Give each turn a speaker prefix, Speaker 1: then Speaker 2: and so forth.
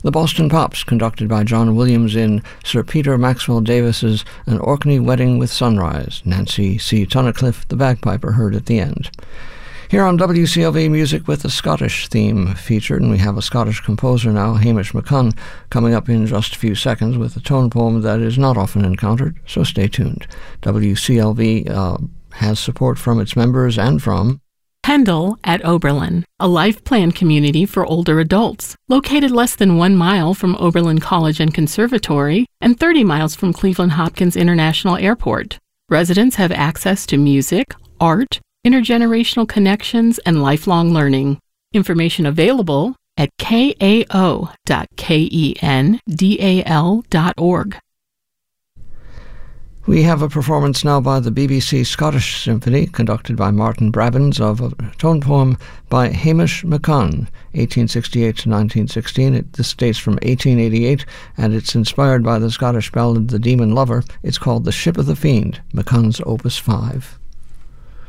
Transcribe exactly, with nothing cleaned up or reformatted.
Speaker 1: The Boston Pops, conducted by John Williams in Sir Peter Maxwell Davis's An Orkney Wedding with Sunrise. Nancy C. Tunnicliffe, the bagpiper, heard at the end. Here on W C L V Music with the Scottish theme featured, and we have a Scottish composer now, Hamish McCunn, coming up in just a few seconds with a tone poem that is not often encountered, so stay tuned. W C L V uh, has support from its members and from
Speaker 2: Pendle at Oberlin, a life plan community for older adults, located less than one mile from Oberlin College and Conservatory and thirty miles from Cleveland Hopkins International Airport. Residents have access to music, art, intergenerational connections, and lifelong learning. Information available at k a o dot kendal dot org.
Speaker 1: We have a performance now by the B B C Scottish Symphony, conducted by Martin Brabbins, of a tone poem by Hamish McCunn, eighteen sixty-eight to nineteen sixteen. It, this dates from eighteen eighty-eight, and it's inspired by the Scottish ballad The Demon Lover. It's called The Ship of the Fiend, McCunn's Opus five.